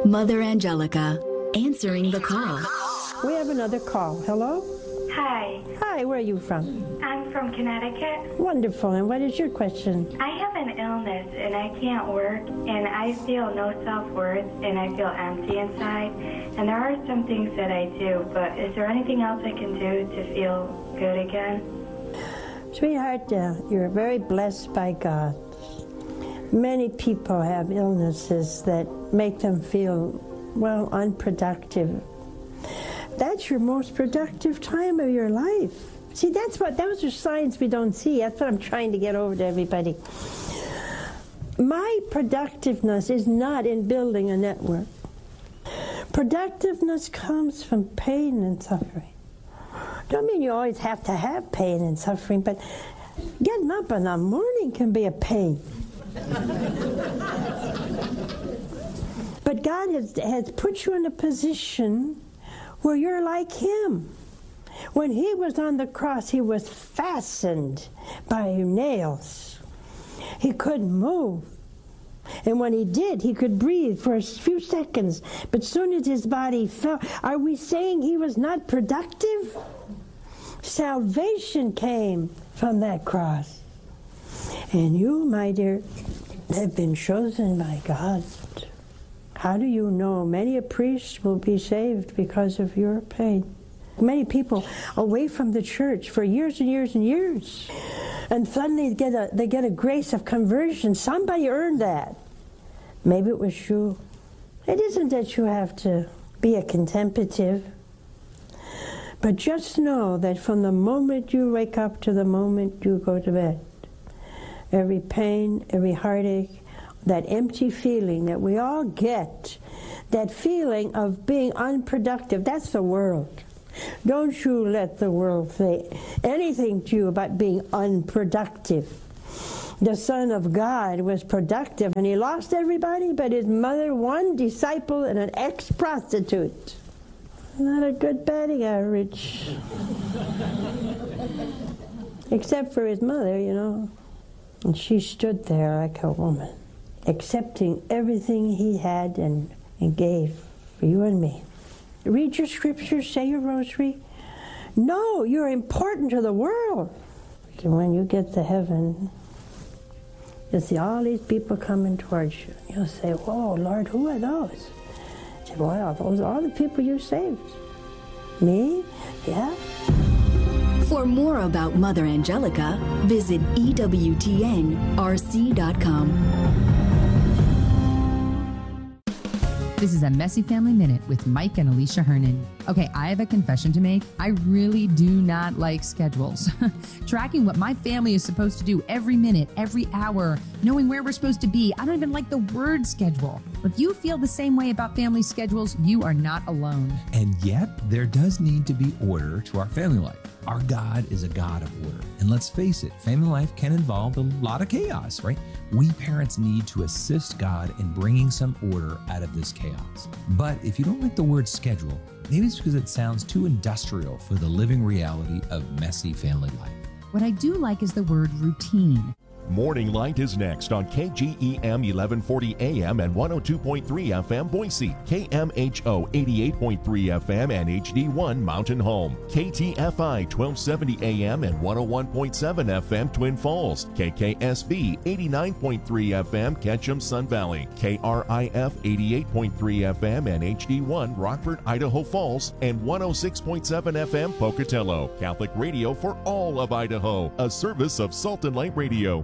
Mother Angelica, answering the call. We have another call. Hello? Hi. Hi, where are you from? I'm from Connecticut. Wonderful. And what is your question? I have an illness and I can't work and I feel no self-worth and I feel empty inside. And there are some things that I do, but is there anything else I can do to feel good again? Sweetheart, you're very blessed by God. Many people have illnesses that make them feel, well, unproductive. That's your most productive time of your life. See, those are signs we don't see. That's what I'm trying to get over to everybody. My productiveness is not in building a network. Productiveness comes from pain and suffering. Don't mean you always have to have pain and suffering, but getting up in the morning can be a pain. But God has put you in a position where you're like Him. When He was on the cross, He was fastened by nails. He couldn't move. And when He did, He could breathe for a few seconds. But soon as His body fell, are we saying He was not productive? Salvation came from that cross. And you, my dear, have been chosen by God. How do you know? Many a priest will be saved because of your pain. Many people away from the church for years and years and years. And suddenly they get a grace of conversion. Somebody earned that. Maybe it was you. It isn't that you have to be a contemplative. But just know that from the moment you wake up to the moment you go to bed, every pain, every heartache, that empty feeling that we all get, that feeling of being unproductive, that's the world. Don't you let the world say anything to you about being unproductive. The Son of God was productive, and He lost everybody but His mother, one disciple, and an ex-prostitute. Not a good batting average. Except for His mother, you know. And she stood there like a woman, accepting everything He had and gave for you and me. Read your scriptures, say your rosary. No, you're important to the world. And when you get to heaven, you'll see all these people coming towards you. You'll say, whoa, Lord, who are those? You say, well, those are all the people you saved. Me? Yeah. For more about Mother Angelica, visit EWTNRC.com. This is a Messy Family Minute with Mike and Alicia Hernan. Okay, I have a confession to make. I really do not like schedules. Tracking what my family is supposed to do every minute, every hour, knowing where we're supposed to be. I don't even like the word schedule. If you feel the same way about family schedules, you are not alone. And yet, there does need to be order to our family life. Our God is a God of order. And let's face it, family life can involve a lot of chaos, right? We parents need to assist God in bringing some order out of this chaos. But if you don't like the word schedule, maybe it's because it sounds too industrial for the living reality of messy family life. What I do like is the word routine. Morning Light is next on KGEM 1140 AM and 102.3 FM Boise, KMHO 88.3 FM and HD1 Mountain Home, KTFI 1270 AM and 101.7 FM Twin Falls, KKSB 89.3 FM Ketchum Sun Valley, KRIF 88.3 FM and HD1 Rockford, Idaho Falls, and 106.7 FM Pocatello. Catholic radio for all of Idaho, a service of Salt and Light Radio.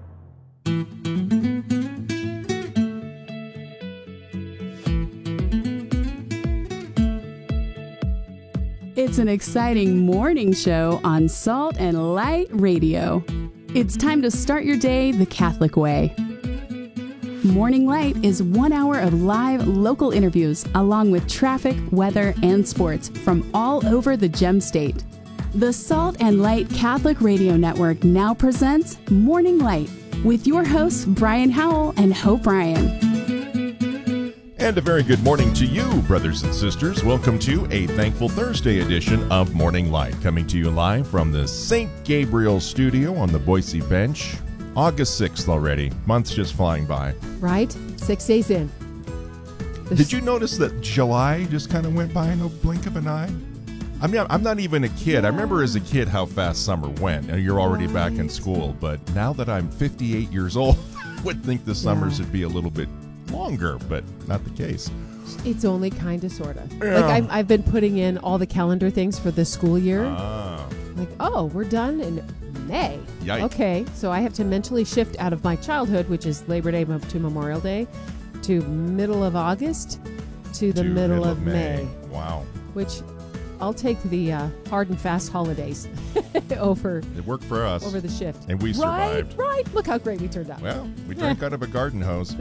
It's an exciting morning show on Salt and Light Radio. It's time to start your day the Catholic way. Morning Light is 1 hour of live local interviews along with traffic, weather, and sports from all over the Gem State. The Salt and Light Catholic Radio Network now presents Morning Light with your hosts Brian Howell and Hope Ryan. And a very good morning to you, brothers and sisters. Welcome to a Thankful Thursday edition of Morning Light, coming to you live from the St. Gabriel studio on the Boise Bench. August 6th already. Month's just flying by. Right? 6 days in. Did you notice that July just kind of went by in a blink of an eye? I'm not even a kid. I remember as a kid how fast summer went. And you're already back in school. But now that I'm 58 years old, I would think the summers would be a little bit longer, but not the case. It's only kind of, sort of. Yeah. Like I've been putting in all the calendar things for the school year. Like, oh, we're done in May. Yikes. Okay, so I have to mentally shift out of my childhood, which is Labor Day to Memorial Day, to middle of August to the middle of May. Wow. Which I'll take the hard and fast holidays over. It worked for us. Over the shift. And we survived. Right. Look how great we turned out. Well, we drank out of a garden hose.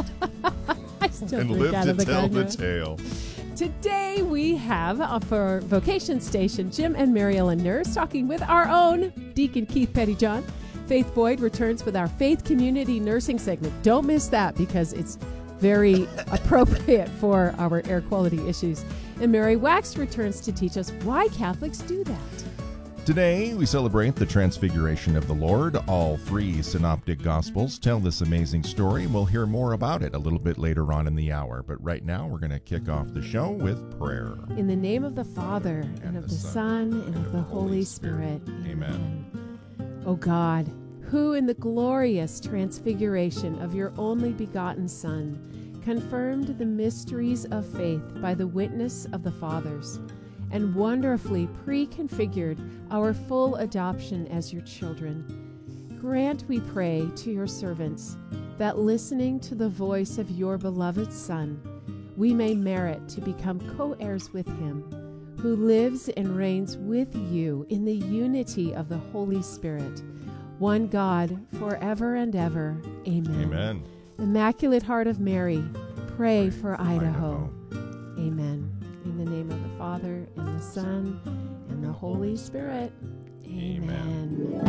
I still and drink lived out to of the tell garden the hose. tale. Today we have for Vocation Station Jim and Mary Ellen Nurse talking with our own Deacon Keith Pettyjohn. Faith Boyd returns with our Faith Community Nursing segment. Don't miss that because it's very appropriate for our air quality issues. And Mary Wax returns to teach us why Catholics do that. Today, we celebrate the Transfiguration of the Lord. All three synoptic Gospels tell this amazing story. We'll hear more about it a little bit later on in the hour. But right now, we're going to kick off the show with prayer. In the name of the Father, and of the Son, and of the Holy Spirit. Amen. O God, who in the glorious transfiguration of your only begotten Son confirmed the mysteries of faith by the witness of the fathers, and wonderfully preconfigured our full adoption as your children, grant, we pray, to your servants that listening to the voice of your beloved Son, we may merit to become co-heirs with him, who lives and reigns with you in the unity of the Holy Spirit, one God, forever and ever. Amen. Amen. Immaculate Heart of Mary, pray for Idaho. Amen. In the name of the Father, and the Son, and the Holy Spirit. Amen.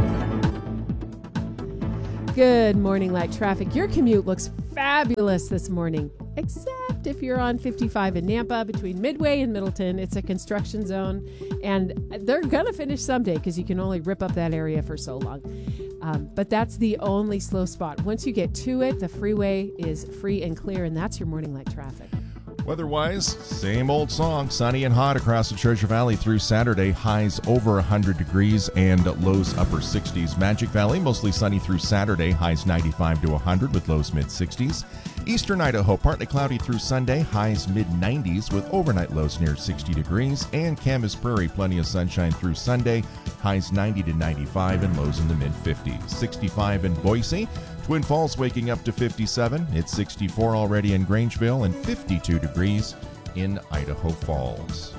Good morning, Light Traffic. Your commute looks fabulous this morning, except if you're on 55 in Nampa between Midway and Middleton. It's a construction zone, and they're going to finish someday because you can only rip up that area for so long. But that's the only slow spot. Once you get to it, the freeway is free and clear, and that's your morning light traffic. Weather-wise, same old song. Sunny and hot across the Treasure Valley through Saturday. Highs over 100 degrees and lows upper 60s. Magic Valley, mostly sunny through Saturday. Highs 95 to 100 with lows mid-60s. Eastern Idaho, partly cloudy through Sunday. Highs mid-90s with overnight lows near 60 degrees. And Camas Prairie, plenty of sunshine through Sunday. Highs 90 to 95 and lows in the mid-50s. 65 in Boise. Twin Falls waking up to 57. It's 64 already in Grangeville and 52 degrees in Idaho Falls.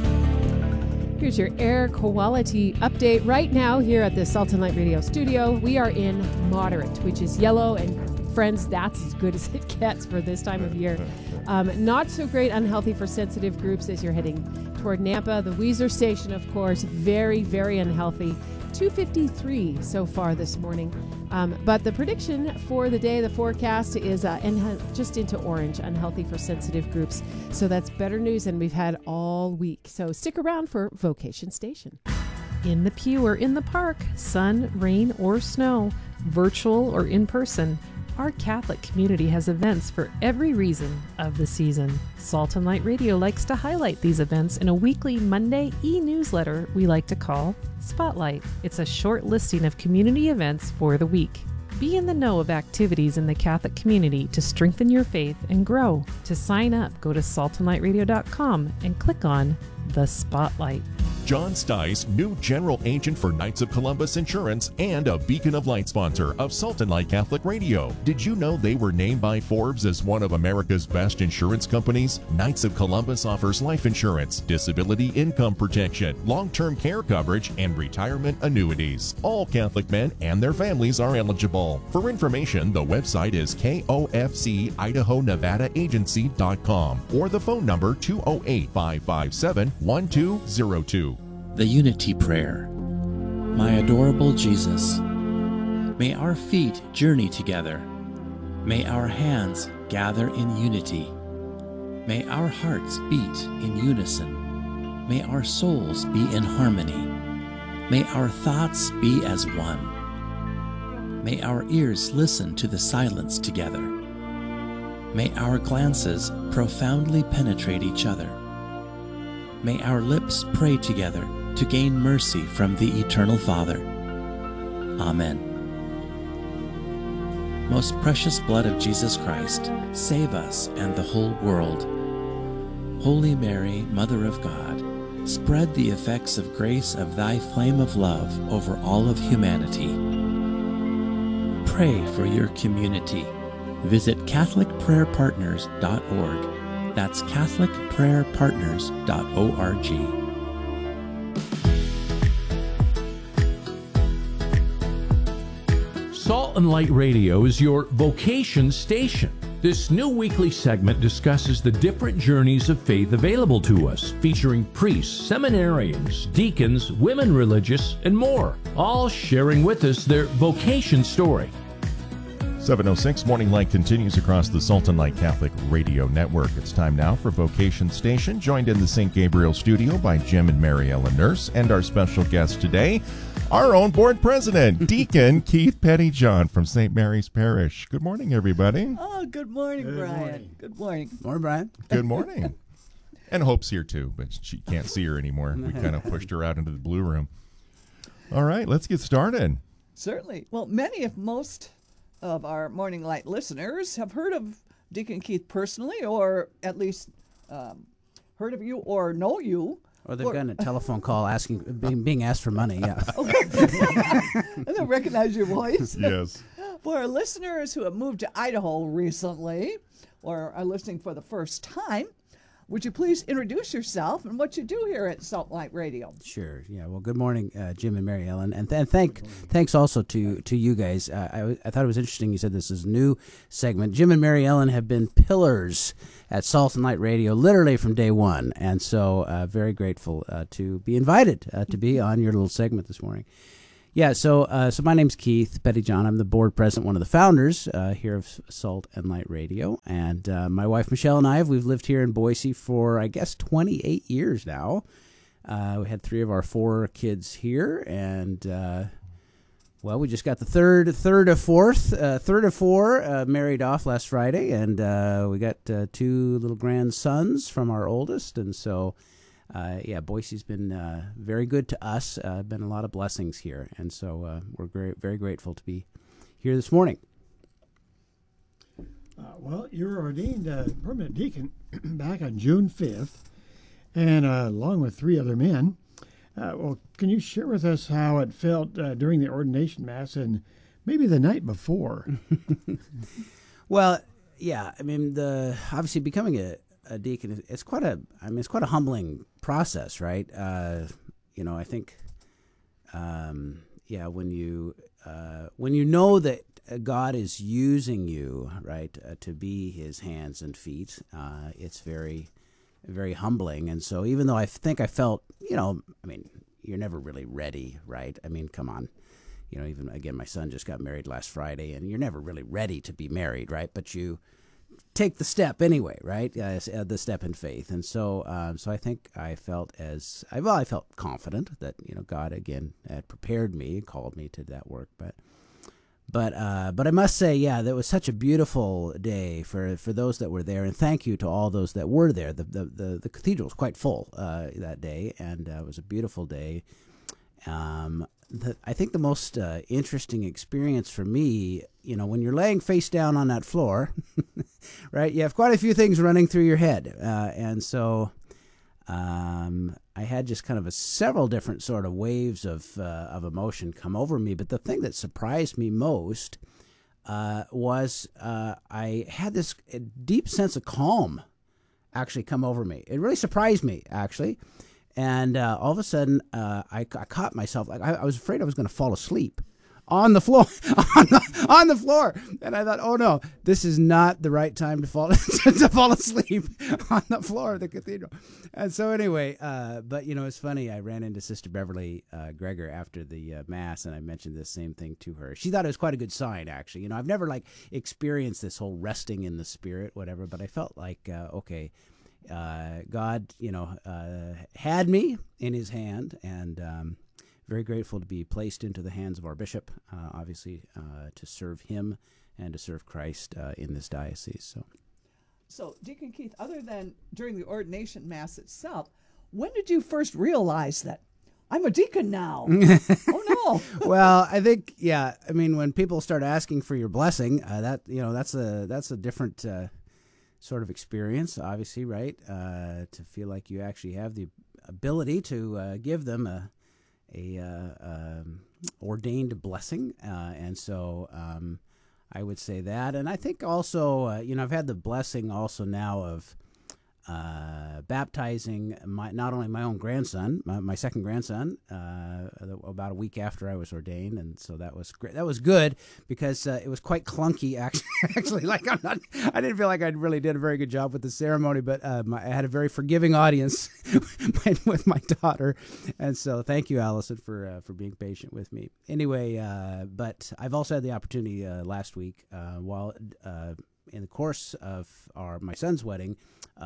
Here's your air quality update right now here at the Salt and Light Radio studio. We are in moderate, which is yellow, and friends, that's as good as it gets for this time of year. Not so great, unhealthy for sensitive groups as you're heading toward Nampa. The Weiser Station, of course, very, very unhealthy. 253 so far this morning. But the prediction for the day, the forecast is just into orange, unhealthy for sensitive groups. So that's better news than we've had all week. So stick around for Vocation Station. In the pew or in the park, sun, rain, or snow, virtual or in person, our Catholic community has events for every reason of the season. Salt and Light Radio likes to highlight these events in a weekly Monday e-newsletter we like to call Spotlight. It's a short listing of community events for the week. Be in the know of activities in the Catholic community to strengthen your faith and grow. To sign up, go to saltandlightradio.com and click on the Spotlight. John Stice, new general agent for Knights of Columbus Insurance and a Beacon of Light sponsor of Salt and Light Catholic Radio. Did you know they were named by Forbes as one of America's best insurance companies? Knights of Columbus offers life insurance, disability income protection, long-term care coverage, and retirement annuities. All Catholic men and their families are eligible. For information, the website is KOFCIdahoNevadaAgency.com or the phone number 208-557-1202. The Unity Prayer. My adorable Jesus, may our feet journey together. May our hands gather in unity. May our hearts beat in unison. May our souls be in harmony. May our thoughts be as one. May our ears listen to the silence together. May our glances profoundly penetrate each other. May our lips pray together to gain mercy from the Eternal Father. Amen. Most precious blood of Jesus Christ, save us and the whole world. Holy Mary, Mother of God, spread the effects of grace of thy flame of love over all of humanity. Pray for your community. Visit CatholicPrayerPartners.org. That's CatholicPrayerPartners.org. Salt and Light Radio is your vocation station. This new weekly segment discusses the different journeys of faith available to us, featuring priests, seminarians, deacons, women religious, and more, all sharing with us their vocation story. 7:06 Morning Light continues across the Salt and Light Catholic Radio Network. It's time now for Vocation Station, joined in the St. Gabriel studio by Jim and Mary Ellen Nurse, and our special guest today, our own board president, Deacon Keith Pettyjohn from St. Mary's Parish. Good morning, everybody. Oh, good morning, Brian. Good morning. Morning, Brian. Good morning. And Hope's here, too, but she can't see her anymore. We kind of pushed her out into the blue room. All right, let's get started. Certainly. Well, many, if most, of our Morning Light listeners have heard of Deacon Keith personally, or at least heard of you or know you. Or they've gotten a telephone call being asked for money, yeah. And they'll recognize your voice. Yes. For our listeners who have moved to Idaho recently, or are listening for the first time, would you please introduce yourself and what you do here at Salt Light Radio? Sure. Yeah. Well, good morning, Jim and Mary Ellen, and thanks also to you guys. I thought it was interesting. You said this is a new segment. Jim and Mary Ellen have been pillars at Salt and Light Radio literally from day one, and so very grateful to be invited to be on your little segment this morning. Yeah, so my name's Keith Pettyjohn. I'm the board president, one of the founders here of Salt and Light Radio. And my wife, Michelle, and we've lived here in Boise for, I guess, 28 years now. We had 3 of our 4 kids here. And, well, we just got the third of 4 married off last Friday. And we got 2 little grandsons from our oldest. And so... Boise's been very good to us. Been a lot of blessings here, and so we're very grateful to be here this morning. Well, you were ordained permanent deacon back on June 5th, and along with 3 other men. Well, can you share with us how it felt during the ordination mass and maybe the night before? Well, yeah, I mean, obviously becoming a deacon, it's quite a humbling process, right? I think, when you know that God is using you, right, to be His hands and feet, it's very, very humbling. And so, even though I think I felt, you're never really ready, right? I mean, come on, even again, my son just got married last Friday, and you're never really ready to be married, right? But you take the step anyway, right? The step in faith, and so I think I felt I felt confident that God again had prepared me, called me to that work. But I must say, yeah, that was such a beautiful day for those that were there, and thank you to all those that were there. The cathedral was quite full that day, and it was a beautiful day. I think the most interesting experience for me, when you're laying face down on that floor, right, you have quite a few things running through your head. And so I had just kind of several different sort of waves of emotion come over me. But the thing that surprised me most was I had this deep sense of calm actually come over me. It really surprised me, actually. And all of a sudden, I caught myself. I was afraid I was going to fall asleep on the floor, on the floor. And I thought, oh no, this is not the right time to fall to fall asleep on the floor of the cathedral. And so anyway, but it's funny. I ran into Sister Beverly Gregor after the mass, and I mentioned the same thing to her. She thought it was quite a good sign, actually. I've never experienced this whole resting in the Spirit, whatever, but I felt like okay. God, had me in His hand, and very grateful to be placed into the hands of our bishop, obviously, to serve him and to serve Christ in this diocese. So, So, Deacon Keith, other than during the ordination mass itself, when did you first realize that I'm a deacon now? Oh no! Well, I think I mean, when people start asking for your blessing, that's a different sort of experience, obviously, right? To feel like you actually have the ability to give them a ordained blessing, and so I would say that. And I think also, I've had the blessing also now of baptizing not only my own grandson, my second grandson, about a week after I was ordained, and so that was great. That was good because it was quite clunky, actually. Like I didn't feel like I really did a very good job with the ceremony, but I had a very forgiving audience with my daughter, and so thank you, Allison, for being patient with me. Anyway, but I've also had the opportunity last week while in the course of my son's wedding.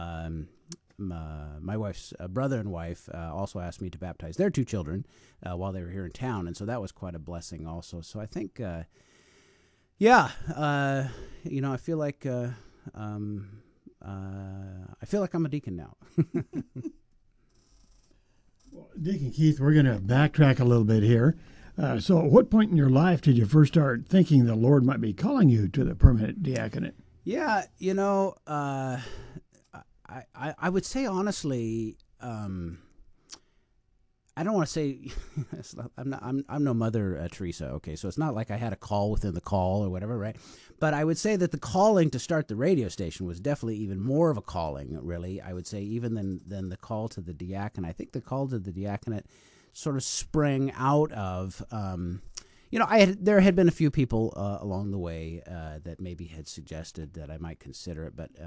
My wife's brother and wife also asked me to baptize their two children while they were here in town, and so that was quite a blessing also. So I think, I feel like I'm a deacon now. Well, Deacon Keith, we're going to backtrack a little bit here. So at what point in your life did you first start thinking the Lord might be calling you to the permanent diaconate? Yeah, I would say honestly, I don't want to say I'm no Mother Teresa. Okay, so it's not like I had a call within the call or whatever, right? But I would say that the calling to start the radio station was definitely even more of a calling, really. I would say even than the call to the diaconate. I think the call to the diaconate sort of sprang out of. There had been a few people along the way that maybe had suggested that I might consider it, but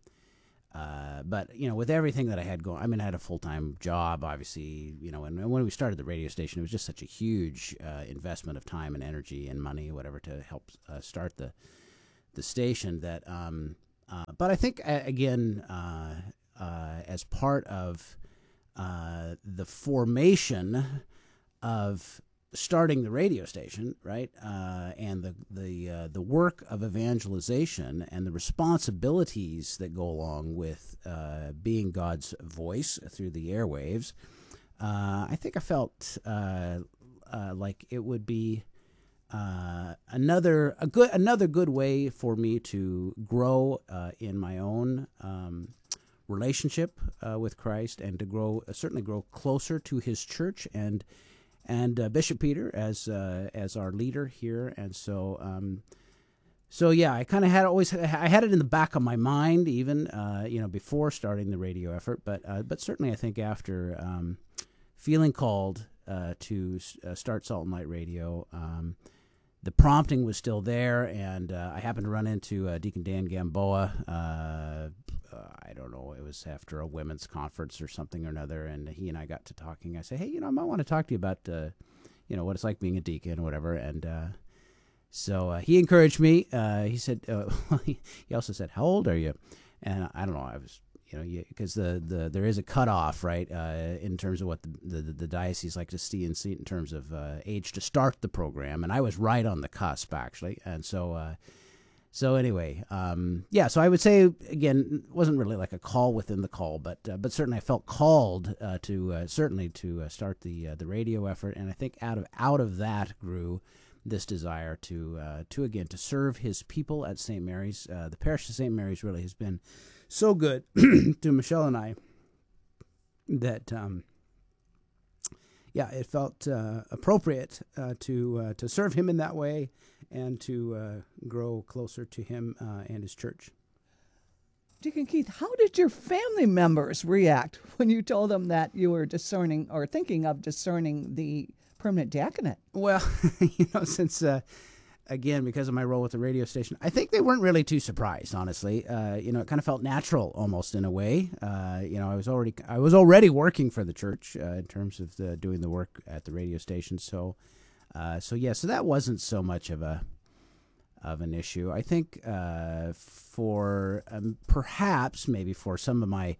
with everything that I had going, I mean, I had a full-time job, obviously, and when we started the radio station, it was just such a huge investment of time and energy and money, whatever, to help start the station that, but I think, again, as part of the formation of starting the radio station, right, and the work of evangelization and the responsibilities that go along with being God's voice through the airwaves, I think I felt like it would be another good way for me to grow in my own relationship with Christ, and to certainly grow closer to His church and Bishop Peter as our leader here. And so I kind of had it in the back of my mind, even before starting the radio effort, but certainly I think after feeling called to start Salt and Light Radio, the prompting was still there, and I happened to run into Deacon Dan Gamboa. I don't know, it was after a women's conference or something or another, and he and I got to talking. I said, hey, I might want to talk to you about, what it's like being a deacon or whatever. And so he encouraged me. He said, he also said, how old are you? And I don't know, I was, because there is a cutoff, right, in terms of what the diocese like to see in terms of age to start the program. And I was right on the cusp, actually. And so... So anyway, so I would say, again, it wasn't really like a call within the call, but certainly I felt called to start the radio effort, and I think out of that grew this desire to serve His people at St. Mary's. The parish of St. Mary's really has been so good to Michelle and I that it felt appropriate to serve Him in that way, and to grow closer to Him and His church. Deacon Keith, how did your family members react when you told them that you were discerning or thinking of discerning the permanent diaconate? Well, since, again, because of my role with the radio station, I think they weren't really too surprised, honestly. It kind of felt natural almost in a way. I was already working for the church in terms of doing the work at the radio station, so that wasn't so much of an issue. I think for perhaps maybe for some of my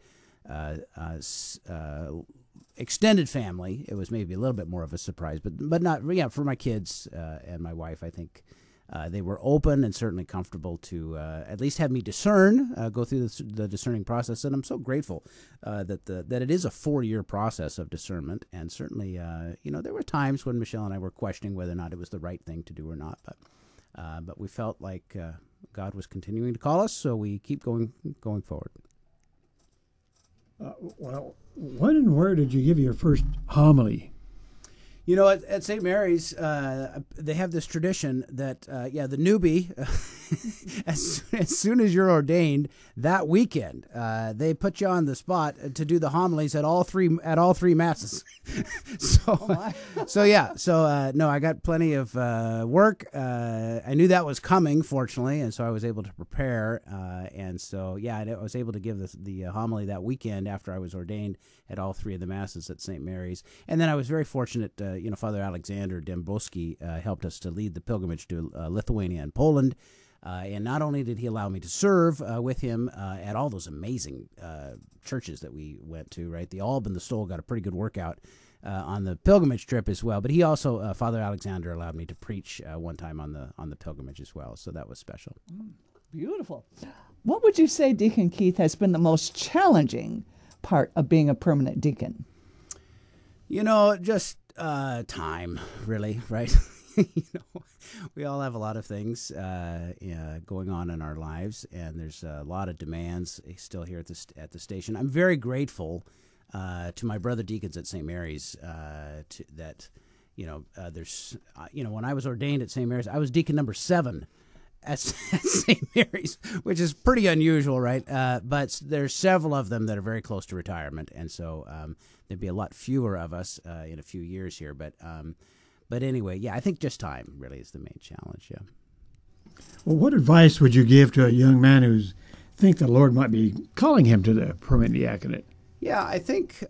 extended family, it was maybe a little bit more of a surprise, but not for my kids and my wife. I think they were open and certainly comfortable to at least have me discern, go through the discerning process. And I'm so grateful that it is a 4-year process of discernment. And certainly, there were times when Michelle and I were questioning whether or not it was the right thing to do or not. But we felt like God was continuing to call us, so we keep going forward. Well, when and where did you give your first homily? At St. Mary's, they have this tradition that, the newbie, as soon as you're ordained, that weekend, they put you on the spot to do the homilies at all three masses. No, I got plenty of work. I knew that was coming, fortunately, and so I was able to prepare. I was able to give the homily that weekend after I was ordained at all 3 of the masses at St. Mary's. And then I was very fortunate, Father Alexander Dembowski helped us to lead the pilgrimage to Lithuania and Poland. And not only did he allow me to serve with him at all those amazing churches that we went to, right? The Alb and the Stole got a pretty good workout on the pilgrimage trip as well. But he also, Father Alexander, allowed me to preach one time on the pilgrimage as well. So that was special. Beautiful. What would you say, Deacon Keith, has been the most challenging part of being a permanent deacon? Just time, really, right? We all have a lot of things going on in our lives, and there's a lot of demands still here at the station. I'm very grateful to my brother deacons at St. Mary's when I was ordained at St. Mary's, I was deacon number 7 at St. Mary's, which is pretty unusual, right? But there's several of them that are very close to retirement, and so there'd be a lot fewer of us in a few years here. But anyway, I think just time really is the main challenge. Yeah. Well, what advice would you give to a young man who's think the Lord might be calling him to the permanent diaconate? Yeah, I think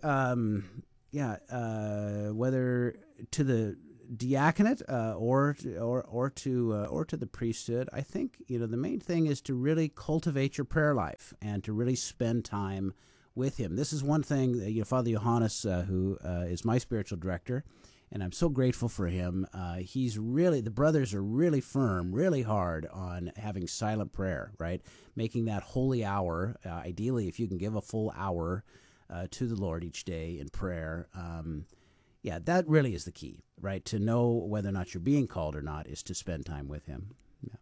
whether to the diaconate or to the priesthood, I think the main thing is to really cultivate your prayer life and to really spend time with Him. This is one thing. Father Johannes, who is my spiritual director, and I'm so grateful for him. The brothers are really firm, really hard on having silent prayer, right? Making that holy hour. Ideally, if you can give a full hour to the Lord each day in prayer. That really is the key, right? To know whether or not you're being called or not is to spend time with Him. Yeah.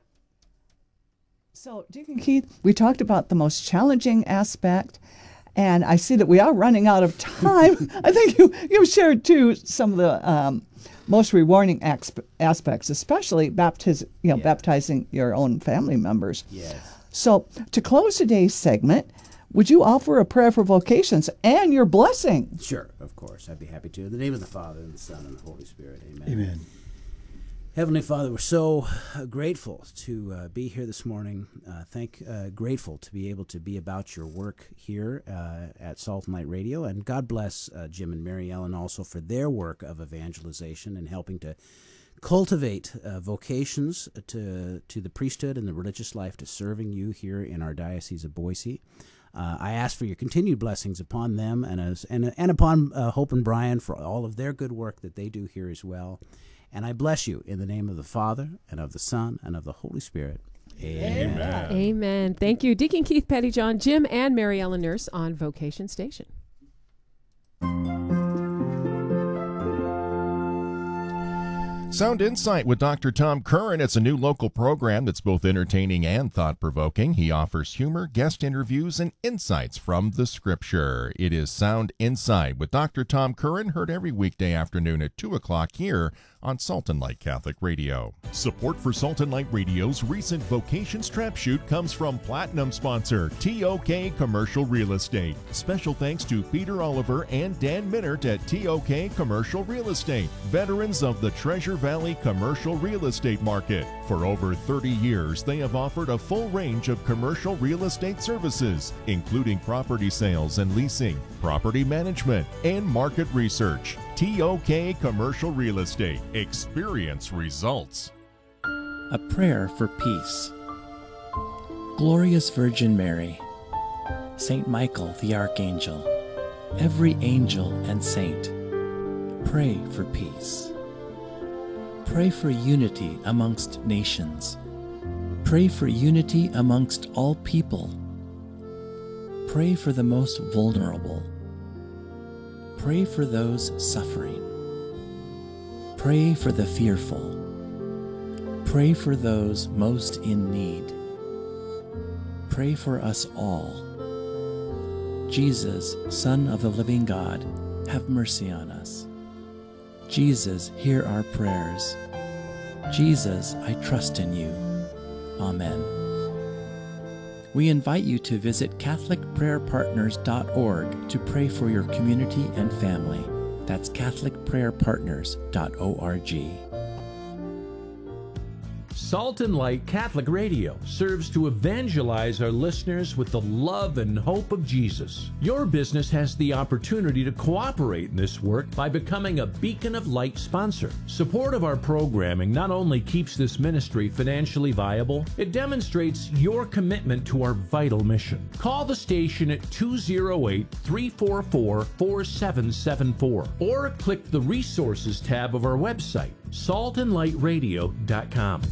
So, Deacon Keith, we talked about the most challenging aspect, and I see that we are running out of time. I think you shared, too, some of the most rewarding aspects, especially baptizing your own family members. Yes. So, to close today's segment, would you offer a prayer for vocations and your blessing? Sure, of course. I'd be happy to. In the name of the Father, and the Son, and the Holy Spirit. Amen. Amen. Heavenly Father, we're so grateful to be here this morning. Grateful to be able to be about your work here at Salt and Light Radio. And God bless Jim and Mary Ellen also for their work of evangelization and helping to cultivate vocations to the priesthood and the religious life, to serving you here in our Diocese of Boise. I ask for your continued blessings upon them and upon Hope and Brian for all of their good work that they do here as well. And I bless you in the name of the Father, and of the Son, and of the Holy Spirit. Amen. Amen. Thank you, Deacon Keith Pettyjohn, Jim, and Mary Ellen Nurse on Vocation Station. Sound Insight with Dr. Tom Curran. It's a new local program that's both entertaining and thought-provoking. He offers humor, guest interviews, and insights from the Scripture. It is Sound Insight with Dr. Tom Curran, heard every weekday afternoon at 2 o'clock here on Salt and Light Catholic Radio. Support for Salt and Light Radio's recent Vocations Trap Shoot comes from Platinum sponsor TOK Commercial Real Estate. Special thanks to Peter Oliver and Dan Minert at TOK Commercial Real Estate, veterans of the Treasure Valley commercial real estate market. For over 30 years, they have offered a full range of commercial real estate services, including property sales and leasing, property management, and market research. TOK Commercial Real Estate. Experience results. A prayer for peace. Glorious Virgin Mary, Saint Michael the Archangel, every angel and saint, pray for peace. Pray for unity amongst nations. Pray for unity amongst all people. Pray for the most vulnerable. Pray for those suffering. Pray for the fearful. Pray for those most in need. Pray for us all. Jesus, Son of the living God, have mercy on us. Jesus, hear our prayers. Jesus, I trust in you. Amen. We invite you to visit CatholicPrayerPartners.org to pray for your community and family. That's CatholicPrayerPartners.org. Salt and Light Catholic Radio serves to evangelize our listeners with the love and hope of Jesus. Your business has the opportunity to cooperate in this work by becoming a Beacon of Light sponsor. Support of our programming not only keeps this ministry financially viable, it demonstrates your commitment to our vital mission. Call the station at 208-344-4774 or click the Resources tab of our website, saltandlightradio.com.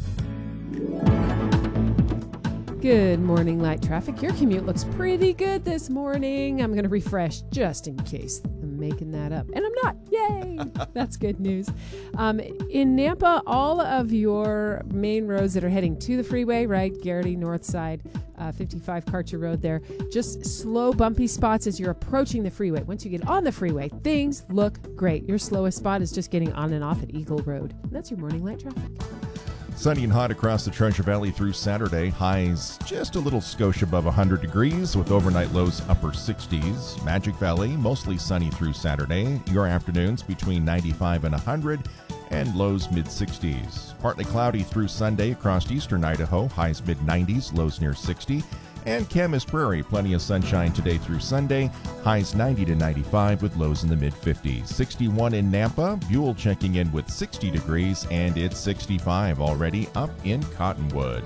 Good morning, Light Traffic. Your commute looks pretty good this morning. I'm going to refresh just in case I'm making that up. And I'm not. Yay! That's good news. In Nampa, all of your main roads that are heading to the freeway, right? Garrity, North Side, 55 Karcher Road there. Just slow, bumpy spots as you're approaching the freeway. Once you get on the freeway, things look great. Your slowest spot is just getting on and off at Eagle Road. And that's your morning Light Traffic. Sunny and hot across the Treasure Valley through Saturday. Highs just a little skosh above 100 degrees with overnight lows upper 60s. Magic Valley, mostly sunny through Saturday. Your afternoons between 95 and 100 and lows mid-60s. Partly cloudy through Sunday across eastern Idaho. Highs mid-90s, lows near 60. And Camas Prairie, plenty of sunshine today through Sunday. Highs 90 to 95 with lows in the mid-50s. 61 in Nampa. Buell checking in with 60 degrees, and it's 65 already up in Cottonwood.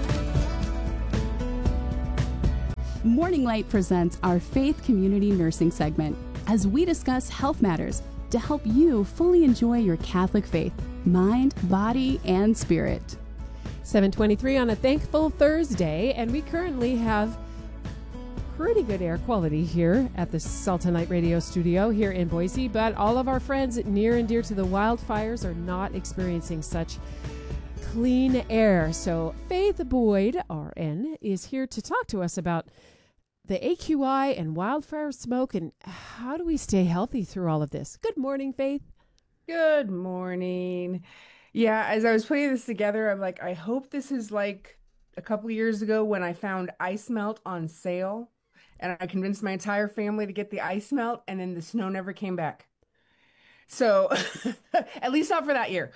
Morning Light presents our Faith Community Nursing segment as we discuss health matters to help you fully enjoy your Catholic faith, mind, body, and spirit. 7:23 on a thankful Thursday, and we currently have pretty good air quality here at the Salt and Light Radio studio here in Boise, but all of our friends near and dear to the wildfires are not experiencing such clean air. So Faith Boyd, RN, is here to talk to us about the AQI and wildfire smoke and how do we stay healthy through all of this. Good morning, Faith. Good morning. Yeah, as I was putting this together, I'm like, I hope this is like a couple years ago when I found ice melt on sale and I convinced my entire family to get the ice melt and then the snow never came back. So at least not for that year.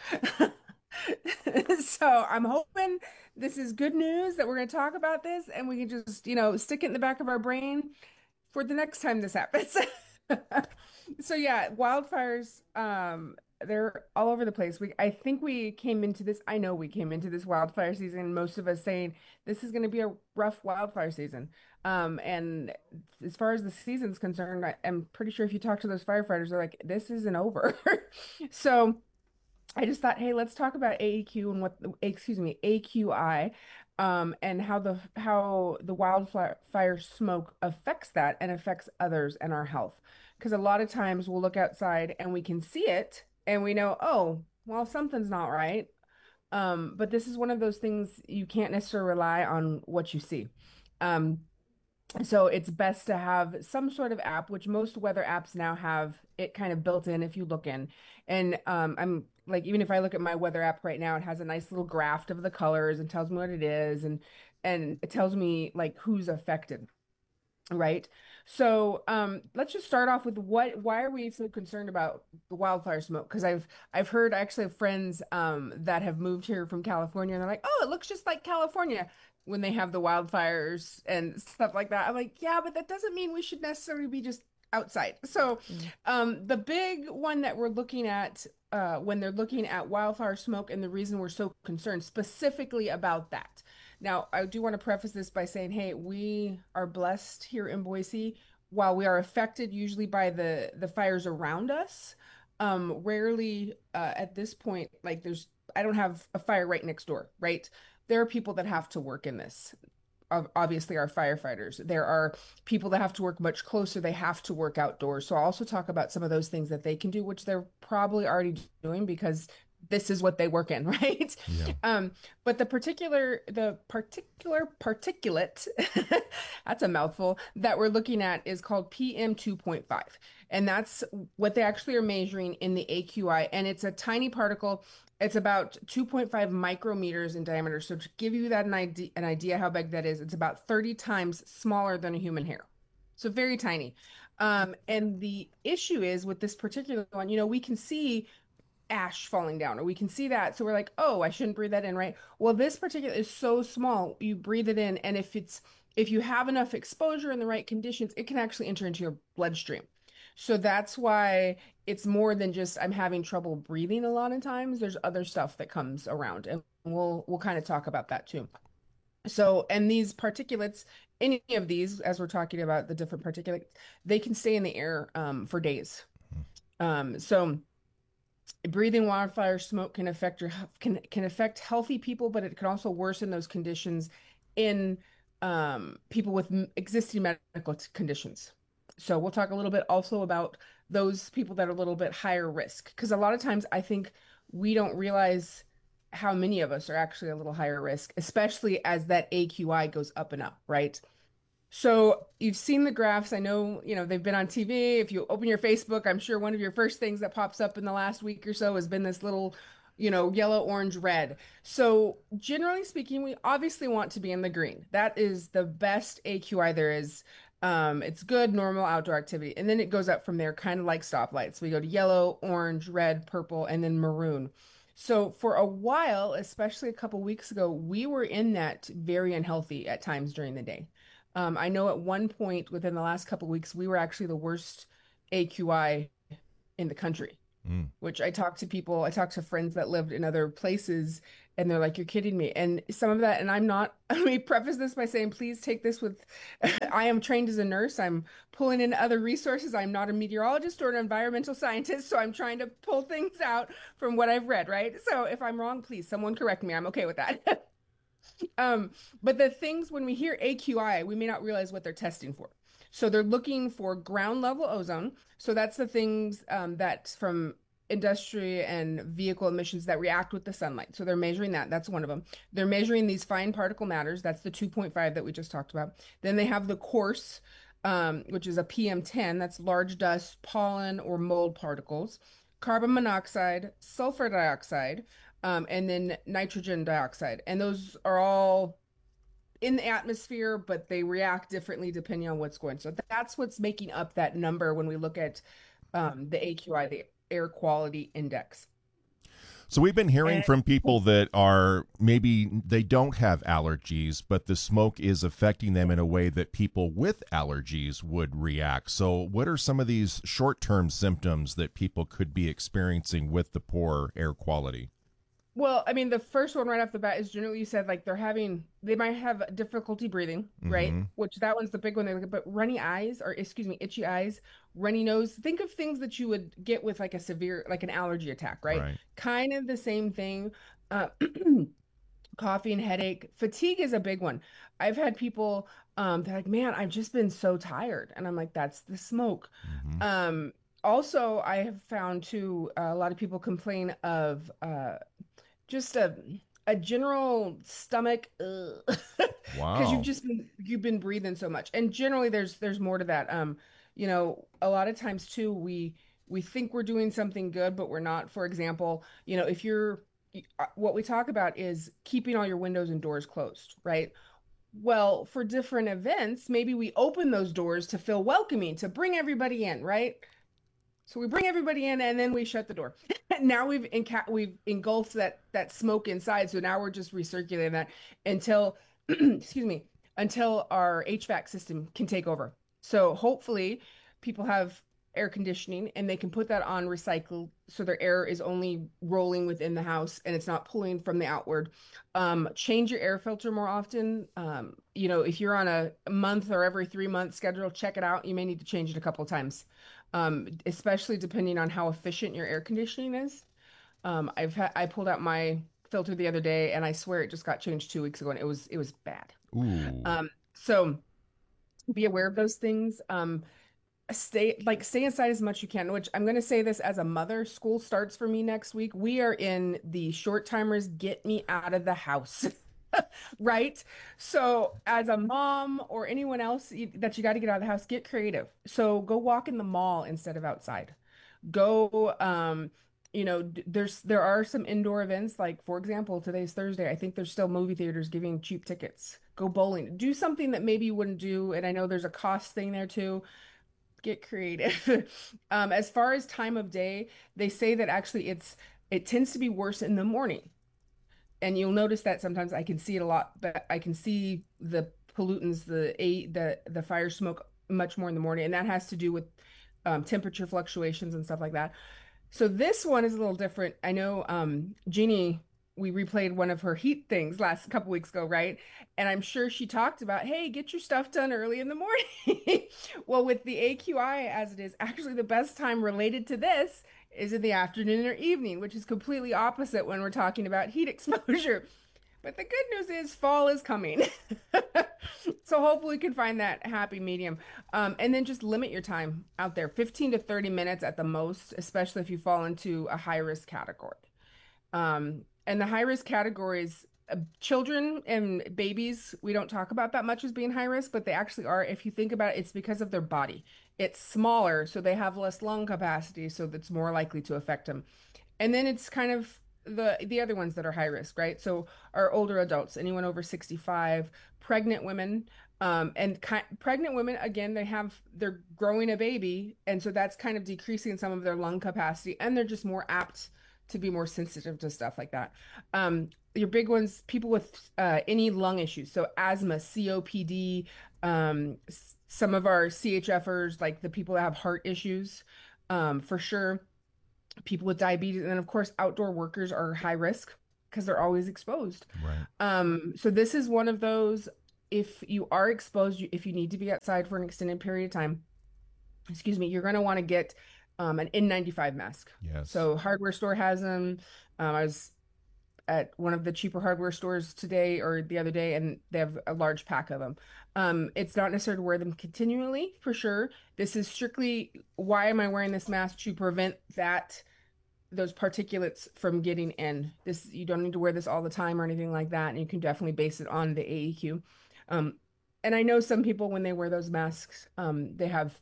So I'm hoping this is good news that we're going to talk about this and we can just, stick it in the back of our brain for the next time this happens. So yeah, wildfires, they're all over the place. I know we came into this wildfire season, most of us saying this is going to be a rough wildfire season. And as far as the season's concerned, I'm pretty sure if you talk to those firefighters, they're like, this isn't over. So I just thought, hey, let's talk about AEQ and AQI, and how the wildfire smoke affects that and affects others and our health. Because a lot of times we'll look outside and we can see it and we know, oh, well, something's not right. But this is one of those things you can't necessarily rely on what you see. So it's best to have some sort of app, which most weather apps now have it kind of built in if you look in. And I'm like, even if I look at my weather app right now, it has a nice little graph of the colors and tells me what it is. And it tells me like who's affected. Right. So let's just start off with why are we so concerned about the wildfire smoke? Because I've heard, I actually have friends that have moved here from California and they're like, oh, it looks just like California when they have the wildfires and stuff like that. I'm like, yeah, but that doesn't mean we should necessarily be just outside. So the big one that we're looking at when they're looking at wildfire smoke and the reason we're so concerned specifically about that. Now, I do want to preface this by saying, hey, we are blessed here in Boise. While we are affected usually by the fires around us, rarely at this point, like there's have a fire right next door, right? There are people that have to work in this. Obviously, our firefighters. There are people that have to work much closer. They have to work outdoors. So I'll also talk about some of those things that they can do, which they're probably already doing because this is what they work in, right? Yeah. But the particular particulate, that's a mouthful, that we're looking at is called PM 2.5. And that's what they actually are measuring in the AQI. And it's a tiny particle. It's about 2.5 micrometers in diameter. So to give you that an idea how big that is, it's about 30 times smaller than a human hair. So very tiny. And the issue is with this particular one, we can see ash falling down, or we can see that. So we're like, oh, I shouldn't breathe that in, right? Well, this particular is so small, you breathe it in, and if you have enough exposure in the right conditions, it can actually enter into your bloodstream. So that's why it's more than just I'm having trouble breathing a lot of times. There's other stuff that comes around, and we'll kind of talk about that too. So, and these particulates, any of these, as we're talking about the different particulates, they can stay in the air for days. So breathing wildfire smoke can affect can affect healthy people, but it can also worsen those conditions in people with existing medical conditions. So we'll talk a little bit also about those people that are a little bit higher risk, because a lot of times I think we don't realize how many of us are actually a little higher risk, especially as that AQI goes up and up, right? So you've seen the graphs. I know, they've been on TV. If you open your Facebook, I'm sure one of your first things that pops up in the last week or so has been this little, yellow, orange, red. So generally speaking, we obviously want to be in the green. That is the best AQI there is. It's good, normal outdoor activity. And then it goes up from there, kind of like stoplights. We go to yellow, orange, red, purple, and then maroon. So for a while, especially a couple weeks ago, we were in that very unhealthy at times during the day. I know at one point within the last couple weeks, we were actually the worst AQI in the country, which I talked to friends that lived in other places, and they're like, you're kidding me. And some of that, and I'm not, let me preface this by saying, please take this with, I am trained as a nurse. I'm pulling in other resources. I'm not a meteorologist or an environmental scientist, so I'm trying to pull things out from what I've read, right? So if I'm wrong, please, someone correct me. I'm okay with that. But the things when we hear AQI, we may not realize what they're testing for. So they're looking for ground level ozone. So that's the things that from industry and vehicle emissions that react with the sunlight. So they're measuring that. That's one of them. They're measuring these fine particle matters. That's the 2.5 that we just talked about. Then they have the coarse, which is a PM10. That's large dust, pollen, or mold particles. Carbon monoxide, sulfur dioxide, and then nitrogen dioxide. And those are all in the atmosphere, but they react differently depending on what's going. So that's what's making up that number when we look at the AQI, the air quality index. So we've been hearing from people that are maybe they don't have allergies, but the smoke is affecting them in a way that people with allergies would react. So what are some of these short-term symptoms that people could be experiencing with the poor air quality? Well, I mean, the first one right off the bat is generally you said like they might have difficulty breathing, right? Which that one's the big one. They look at, but runny eyes, or excuse me, itchy eyes, runny nose. Think of things that you would get with like a severe, like an allergy attack, right? Kind of the same thing. Coughing, headache, fatigue is a big one. I've had people, they're like, man, I've just been so tired. And I'm like, that's the smoke. Also, I have found too, a lot of people complain of, just a general stomach because you've been breathing so much, and generally there's more to that. A lot of times too we think we're doing something good, but we're not. For example, if you're what we talk about is keeping all your windows and doors closed, right? Well, for different events, maybe we open those doors to feel welcoming, to bring everybody in, right? So we bring everybody in and then we shut the door. Now we've engulfed that smoke inside. So now we're just recirculating that until, excuse me, until our HVAC system can take over. So hopefully people have air conditioning and they can put that on recycled so their air is only rolling within the house and it's not pulling from the outward. Change your air filter more often. If you're on a month or every 3 month schedule, check it out. You may need to change it a couple of times. Especially depending on how efficient your air conditioning is. I pulled out my filter the other day, and I swear it just got changed 2 weeks ago, and it was bad. Ooh. So be aware of those things. Stay inside as much as you can, which I'm going to say this as a mother. School starts for me next week. We are in the short timers, get me out of the house. Right? So as a mom or anyone else that you got to get out of the house, get creative. So go walk in the mall instead of outside. Go, there are some indoor events, like for example, today's Thursday. I think there's still movie theaters giving cheap tickets. Go bowling. Do something that maybe you wouldn't do. And I know there's a cost thing there too. Get creative. As far as time of day, they say that actually it tends to be worse in the morning. And you'll notice that sometimes I can see it a lot, but I can see the pollutants, the fire smoke much more in the morning. And that has to do with temperature fluctuations and stuff like that. So this one is a little different. I know Jeannie, we replayed one of her heat things last couple weeks ago, right? And I'm sure she talked about, hey, get your stuff done early in the morning. Well, with the AQI as it is, actually the best time related to this is in the afternoon or evening, which is completely opposite when we're talking about heat exposure. But the good news is fall is coming. So hopefully we can find that happy medium. And then just limit your time out there, 15 to 30 minutes at the most, especially if you fall into a high risk category. And the high risk categories, children and babies, we don't talk about that much as being high risk, but they actually are. If you think about it, it's because of their body. It's smaller, so they have less lung capacity, so that's more likely to affect them. And then it's kind of the other ones that are high risk, right? So our older adults, anyone over 65, pregnant women, pregnant women, again, they're growing a baby, and so that's kind of decreasing some of their lung capacity, and they're just more apt to be more sensitive to stuff like that. Your big ones, people with any lung issues, so asthma, COPD, some of our CHFers, like the people that have heart issues, for sure. People with diabetes, and then of course outdoor workers are high risk because they're always exposed. Right. So this is one of those. If you are exposed, if you need to be outside for an extended period of time, you're going to want to get an N95 mask. Yes. So hardware store has them. I was at one of the cheaper hardware stores today or the other day, and they have a large pack of them. It's not necessary to wear them continually, for sure. This is strictly, why am I wearing this mask? To prevent those particulates from getting in. You don't need to wear this all the time or anything like that, and you can definitely base it on the AEQ. And I know some people, when they wear those masks, they have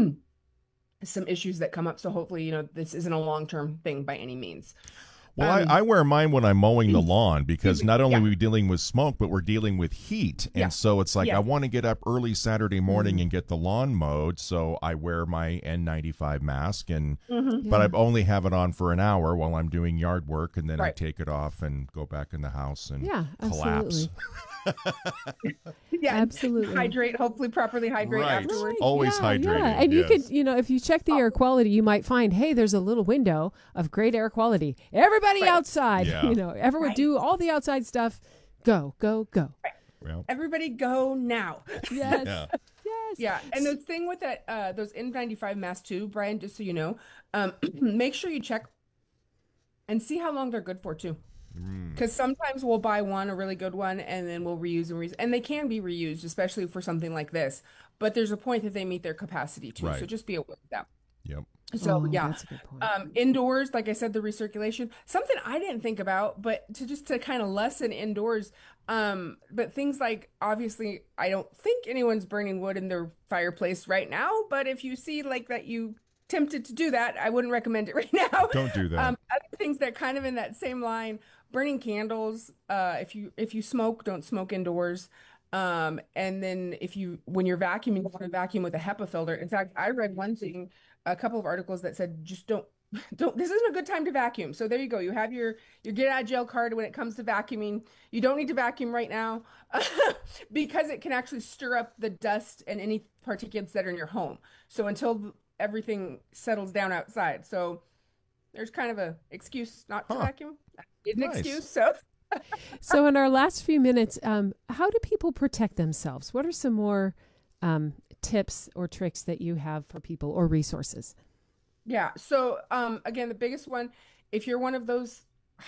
some issues that come up. So hopefully, this isn't a long-term thing by any means. Well, I wear mine when I'm mowing the lawn, because not only are we dealing with smoke, but we're dealing with heat. And so it's like I want to get up early Saturday morning and get the lawn mowed, so I wear my N95 mask. But I only have it on for an hour while I'm doing yard work, and then I take it off and go back in the house and collapse. Absolutely. Hydrate, hopefully properly hydrate afterwards. Always hydrated. Yeah, and you could, if you check the air quality, you might find, hey, there's a little window of great air quality. Everybody outside, everyone do all the outside stuff. Go, go, go. Well. Everybody go now. Yes. Yes. Yeah. And the thing with that, those N95 masks too, Brian, just so you know, make sure you check and see how long they're good for too. Because sometimes we'll buy a really good one, and then we'll reuse and reuse. And they can be reused, especially for something like this. But there's a point that they meet their capacity too. So just be aware of that. Yep. So that's a good point. Indoors, like I said, the recirculation, something I didn't think about, but to kind of lessen indoors. But things like, obviously, I don't think anyone's burning wood in their fireplace right now. But if you see like that you tempted to do that, I wouldn't recommend it right now. Don't do that. Other things that kind of in that same line, burning candles. If you smoke, don't smoke indoors. And then when you're vacuuming, you want to vacuum with a HEPA filter. In fact, I read a couple of articles that said, just don't, this isn't a good time to vacuum. So there you go. You have your get out of jail card when it comes to vacuuming. You don't need to vacuum right now because it can actually stir up the dust and any particulates that are in your home. So until everything settles down outside. So there's kind of a excuse not to vacuum. It's an excuse. So in our last few minutes, how do people protect themselves? What are some more tips or tricks that you have for people, or resources? Yeah. So again, the biggest one if you're one of those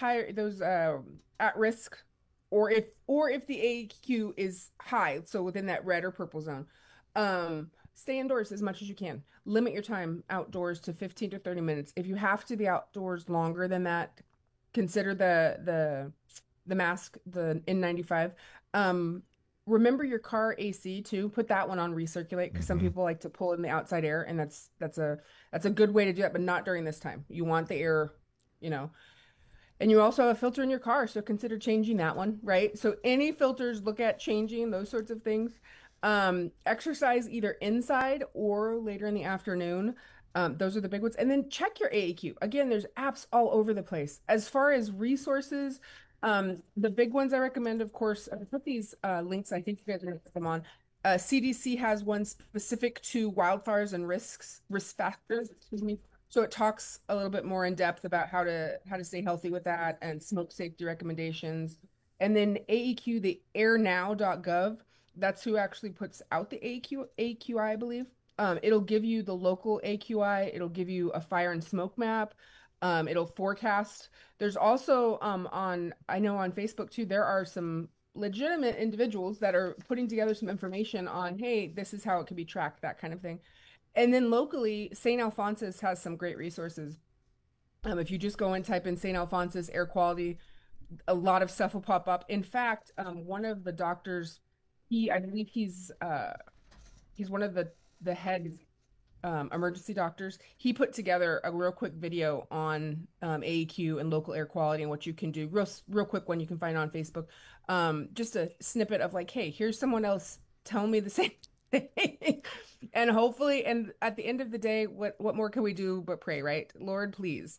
at risk, or if the AQ is high, so within that red or purple zone, stay indoors as much as you can. Limit your time outdoors to 15 to 30 minutes. If you have to be outdoors longer than that, consider the mask, the N95. Remember your car AC too. Put that one on recirculate, because some people like to pull in the outside air, and that's a good way to do it, but not during this time. You want the air, and you also have a filter in your car, so consider changing that one, right? So any filters, look at changing those sorts of things. Exercise either inside or later in the afternoon. Those are the big ones. And then check your AAQ. Again, there's apps all over the place. As far as resources, the big ones I recommend, of course, I put these links, I think you guys are going to put them on. CDC has one specific to wildfires and risk factors, excuse me. So it talks a little bit more in depth about how to stay healthy with that, and smoke safety recommendations. And then AEQ, the airnow.gov, that's who actually puts out the AQI, I believe. It'll give you the local AQI. It'll give you a fire and smoke map. It'll forecast. There's also I know on Facebook too, there are some legitimate individuals that are putting together some information on, hey, this is how it could be tracked, that kind of thing. And then locally, St. Alphonsus has some great resources. If you just go and type in St. Alphonsus air quality, a lot of stuff will pop up. In fact, one of the doctors, I believe he's one of the head emergency doctors. He put together a real quick video on AEQ and local air quality and what you can do. Real quick one you can find on Facebook. Just a snippet of like, hey, here's someone else telling me the same thing. And hopefully, and at the end of the day, what more can we do but pray, right? Lord, please.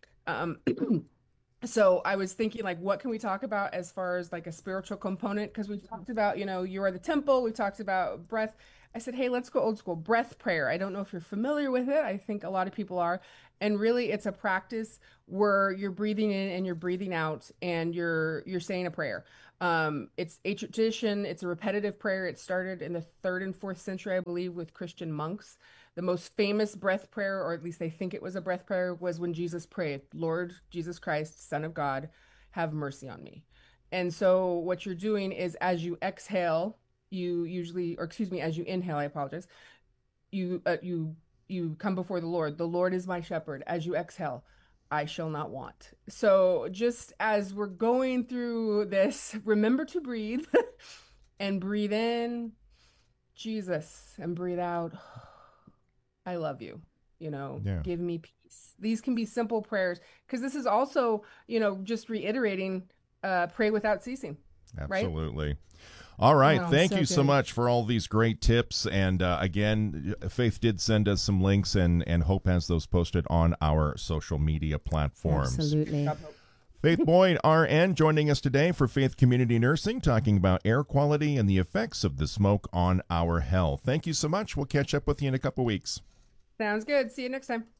So I was thinking, like, what can we talk about as far as like a spiritual component? Because we've talked about, you are the temple. We talked about breath. I said, hey, let's go old school. Breath prayer. I don't know if you're familiar with it. I think a lot of people are. And really, it's a practice where you're breathing in and you're breathing out, and you're saying a prayer. It's a tradition. It's a repetitive prayer. It started in the 3rd and 4th century, I believe, with Christian monks. The most famous breath prayer, or at least they think it was a breath prayer, was when Jesus prayed, Lord Jesus Christ, Son of God, have mercy on me. And so what you're doing is, as you exhale, as you inhale, I apologize, you come before the Lord. The Lord is my shepherd. As you exhale, I shall not want. So just as we're going through this, remember to breathe and breathe in, Jesus, and breathe out, I love you. Give me peace. These can be simple prayers, because this is also, just reiterating, pray without ceasing. Absolutely. Right? All right. Wow, Thank so you so good. much for all these great tips. And again, Faith did send us some links, and Hope has those posted on our social media platforms. Absolutely. Faith Boyd, RN, joining us today for Faith Community Nursing, talking about air quality and the effects of the smoke on our health. Thank you so much. We'll catch up with you in a couple weeks. Sounds good. See you next time.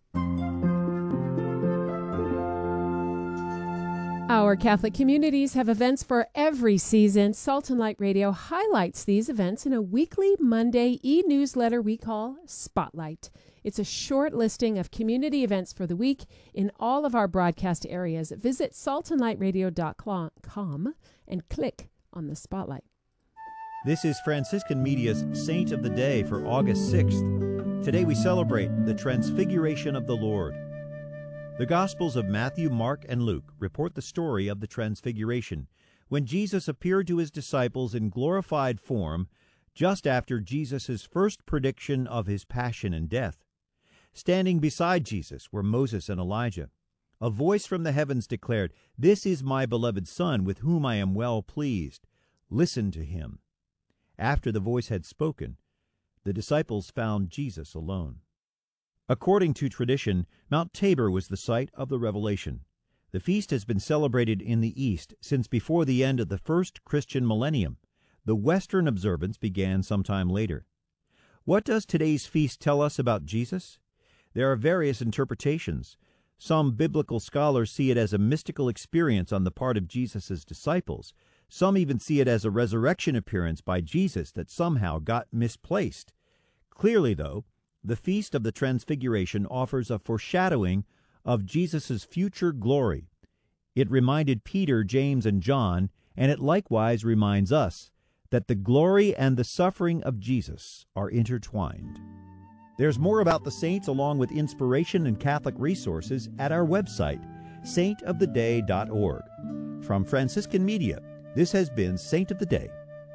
Our Catholic communities have events for every season. Salt and Light Radio highlights these events in a weekly Monday e-newsletter we call Spotlight. It's a short listing of community events for the week in all of our broadcast areas. Visit saltandlightradio.com and click on the Spotlight. This is Franciscan Media's Saint of the Day for August 6th. Today we celebrate the Transfiguration of the Lord. The Gospels of Matthew, Mark, and Luke report the story of the Transfiguration, when Jesus appeared to his disciples in glorified form just after Jesus' first prediction of his passion and death. Standing beside Jesus were Moses and Elijah. A voice from the heavens declared, "This is my beloved Son, with whom I am well pleased. Listen to him." After the voice had spoken, the disciples found Jesus alone. According to tradition, Mount Tabor was the site of the revelation. The feast has been celebrated in the East since before the end of the first Christian millennium. The Western observance began sometime later. What does today's feast tell us about Jesus? There are various interpretations. Some biblical scholars see it as a mystical experience on the part of Jesus' disciples. Some even see it as a resurrection appearance by Jesus that somehow got misplaced. Clearly, though, the Feast of the Transfiguration offers a foreshadowing of Jesus' future glory. It reminded Peter, James, and John, and it likewise reminds us, that the glory and the suffering of Jesus are intertwined. There's more about the saints along with inspiration and Catholic resources at our website, saintoftheday.org. From Franciscan Media, this has been Saint of the Day.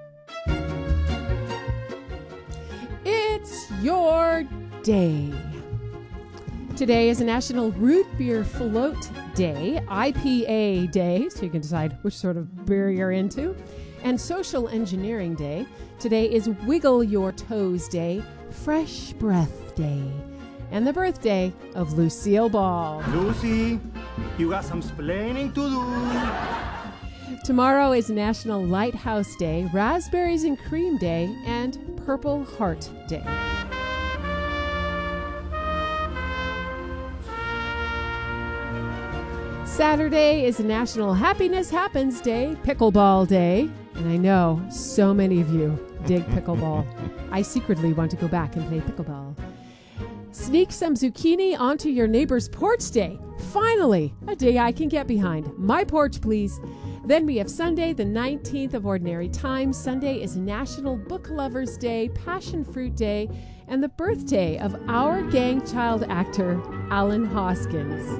It's your day. Today is a National Root Beer Float Day, IPA Day, so you can decide which sort of beer you're into, and Social Engineering Day. Today is Wiggle Your Toes Day, Fresh Breath Day, and the birthday of Lucille Ball. Lucy, you got some splaining to do. Tomorrow is National Lighthouse Day, Raspberries and Cream Day, and Purple Heart Day. Saturday is National Happiness Happens Day, Pickleball Day. And I know so many of you dig pickleball. I secretly want to go back and play pickleball. Sneak some zucchini onto your neighbor's porch day. Finally, a day I can get behind. My porch, please. Then we have Sunday, the 19th of Ordinary Time. Sunday is National Book Lovers Day, Passion Fruit Day, and the birthday of our gang child actor, Alan Hoskins.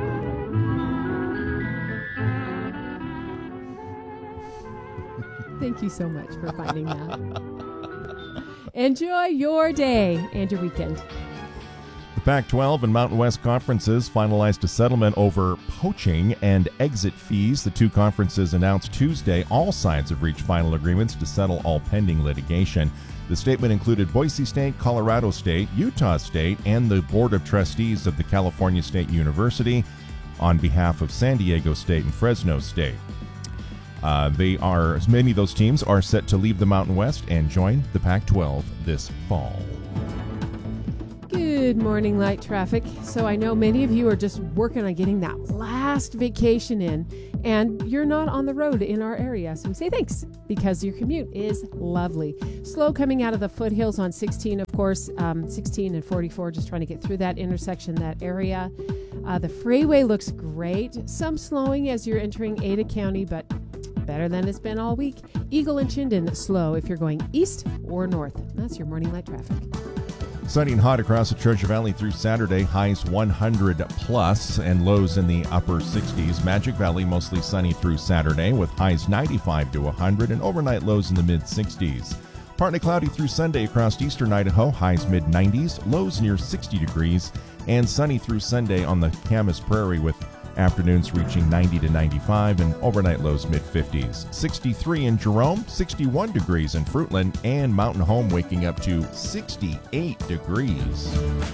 Thank you so much for finding that. Enjoy your day and your weekend. The Pac-12 and Mountain West conferences finalized a settlement over poaching and exit fees. The two conferences announced Tuesday all sides have reached final agreements to settle all pending litigation. The statement included Boise State, Colorado State, Utah State, and the Board of Trustees of the California State University on behalf of San Diego State and Fresno State. Many of those teams are set to leave the Mountain West and join the Pac-12 this fall. Good morning, light traffic. So I know many of you are just working on getting that last vacation in, and you're not on the road in our area. So we say thanks because your commute is lovely. Slow coming out of the foothills on 16, of course, 16 and 44, just trying to get through that intersection, that area. The freeway looks great. Some slowing as you're entering Ada County, but better than it's been all week. Eagle and Chinden slow if you're going east or north. That's your morning light traffic. Sunny and hot across the Treasure Valley through Saturday, highs 100 plus and lows in the upper 60s. Magic Valley mostly sunny through Saturday with highs 95 to 100 and overnight lows in the mid 60s. Partly cloudy through Sunday across eastern Idaho, highs mid 90s, lows near 60 degrees, and sunny through Sunday on the Camas Prairie with afternoons reaching 90 to 95 and overnight lows mid-50s. 63 in Jerome, 61 degrees in Fruitland, and Mountain Home waking up to 68 degrees.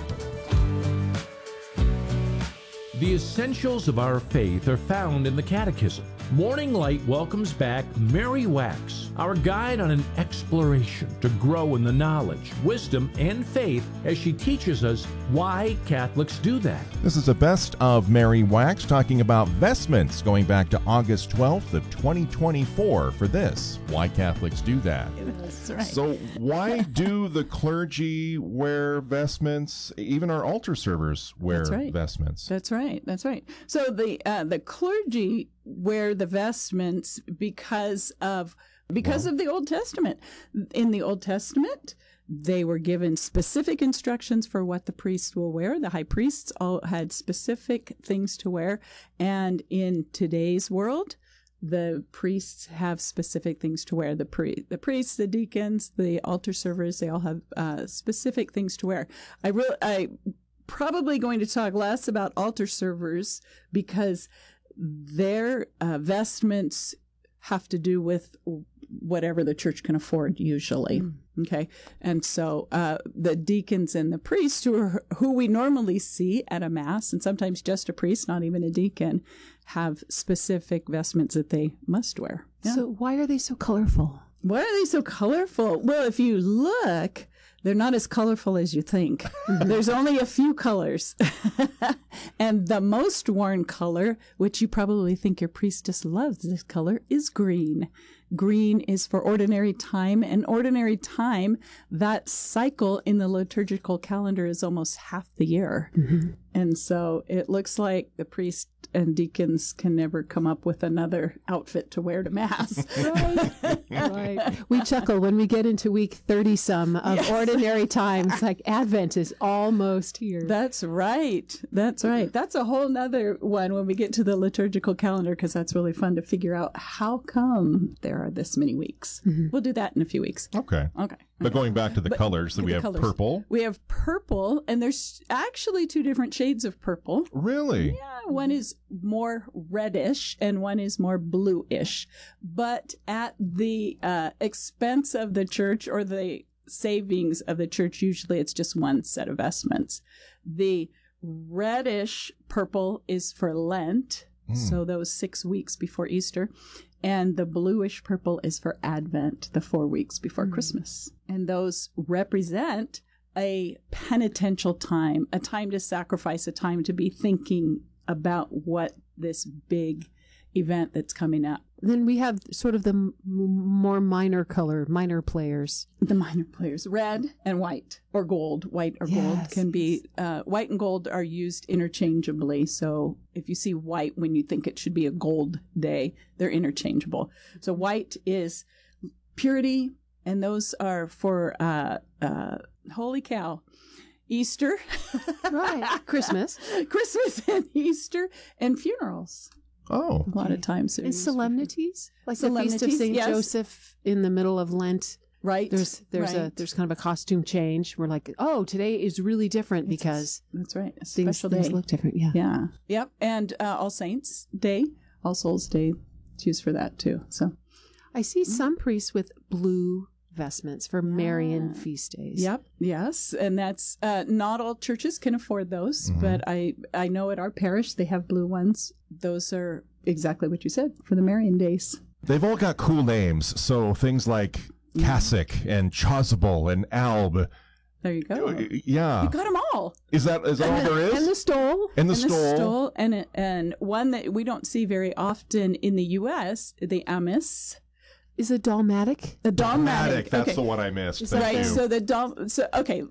The essentials of our faith are found in the Catechism. Morning Light welcomes back Mary Wax, our guide on an exploration to grow in the knowledge, wisdom, and faith as she teaches us why Catholics do that. This is a best of Mary Wax talking about vestments going back to August 12th of 2024 for this, why Catholics do that. That's right. So why do the clergy wear vestments? Even our altar servers wear vestments. That's right. That's right. So the clergy wear the vestments because of the Old Testament. In the Old Testament, they were given specific instructions for what the priests will wear. The high priests all had specific things to wear. And in today's world, the priests have specific things to wear. The priests, the deacons, the altar servers, they all have specific things to wear. I probably going to talk less about altar servers because their vestments have to do with whatever the church can afford usually. Okay. And so the deacons and the priests who we normally see at a mass, and sometimes just a priest, not even a deacon, have specific vestments that they must wear. Yeah. So why are they so colorful? Why are they so colorful? Well, if you look, they're not as colorful as you think. There's only a few colors. And the most worn color, which you probably think your priestess loves this color, is green. Green is for ordinary time. And ordinary time, that cycle in the liturgical calendar is almost half the year. And so it looks like the priest and deacons can never come up with another outfit to wear to Mass. Right. We chuckle when we get into week 30-some of ordinary times, like Advent is almost here. That's right. That's right. That's a whole nother one when we get to the liturgical calendar, because that's really fun to figure out how come there are this many weeks. We'll do that in a few weeks. Okay. But going back to the colors, we have purple. We have purple, and there's actually 2 different shades of purple. Really? Yeah, one is more reddish and one is more bluish. But at the expense of the church, or the savings of the church, usually it's just one set of vestments. The reddish purple is for Lent, so those 6 weeks before Easter. And the bluish purple is for Advent, the 4 weeks before Christmas. And those represent a penitential time, a time to sacrifice, a time to be thinking about what this big event that's coming up. Then we have sort of the more minor players. The minor players, red and white or gold. White or gold can be, white and gold are used interchangeably. So if you see white when you think it should be a gold day, they're interchangeable. So white is purity, and those are for, holy cow, Easter. Right. Christmas and Easter and funerals. Oh. A lot of times. And solemnities? Like the Feast of St. Joseph in the middle of Lent. Right. There's kind of a costume change. We're like, oh, today is really different because that's right. A things look different. Yeah. Yeah. Yep. And All Saints Day, All Souls Day, it's used for that too. So I see some priests with blue vestments for Marian feast days. Yep. Yes. And that's not all churches can afford those, but I know at our parish they have blue ones. Those are exactly what you said for the Marian days. They've all got cool names. So things like cassock and chasuble and alb. There you go. Yeah. You got them all. Is that all there is? And the stole. And the stole. And one that we don't see very often in the U.S., the amice. Is a dalmatic? The dalmatic. That's the one I missed. Right. So okay.